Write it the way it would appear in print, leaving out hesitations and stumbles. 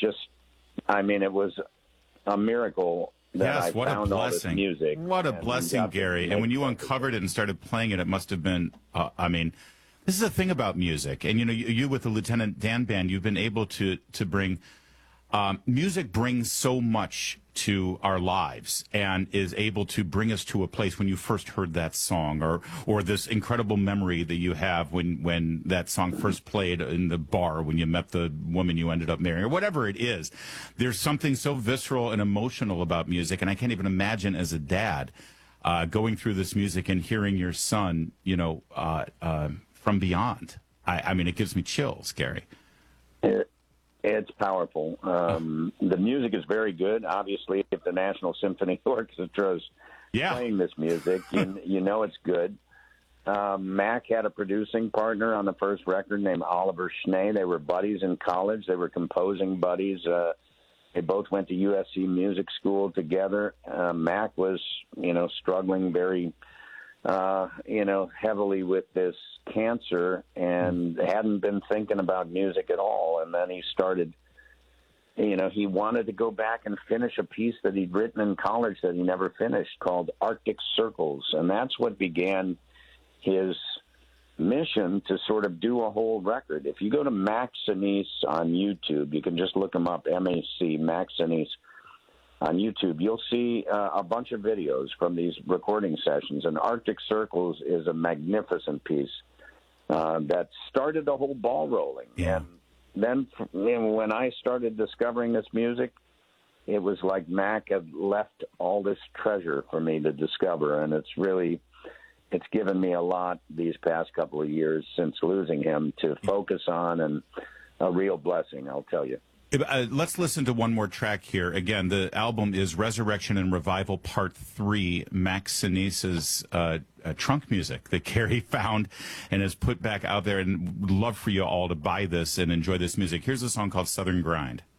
just, I mean, it was a miracle that I Yes, what a found all this blessing. music. What a and blessing, got to Gary. And make when you it. uncovered it and started playing it, it must have been, I mean, this is the thing about music. And, you know, you with the Lieutenant Dan Band, you've been able to bring, music brings so much to our lives and is able to bring us to a place when you first heard that song or this incredible memory that you have when that song first played in the bar when you met the woman you ended up marrying or whatever it is. There's something so visceral and emotional about music, and I can't even imagine as a dad going through this music and hearing your son, you know, from beyond. I mean, it gives me chills, Gary. It's powerful. The music is very good. Obviously, if the National Symphony Orchestra is playing this music, you know it's good. Mac had a producing partner on the first record named Oliver Schnee. They were buddies in college. They were composing buddies. They both went to USC Music School together. Mac was, you know, struggling very heavily with this cancer and hadn't been thinking about music at all. And then he started, you know, he wanted to go back and finish a piece that he'd written in college that he never finished called Arctic Circles. And that's what began his mission to sort of do a whole record. If you go to Max Sinise on YouTube, you can just look him up, M-A-C, Max Sinise, on YouTube, you'll see a bunch of videos from these recording sessions. And Arctic Circles is a magnificent piece that started the whole ball rolling. Yeah. And then when I started discovering this music, it was like Mac had left all this treasure for me to discover. And it's given me a lot these past couple of years since losing him to focus on, and a real blessing, I'll tell you. Let's listen to one more track here. Again, the album is Resurrection and Revival Part 3, Max Sinise's trunk music that Gary found and has put back out there, and would love for you all to buy this and enjoy this music. Here's a song called Southern Grind.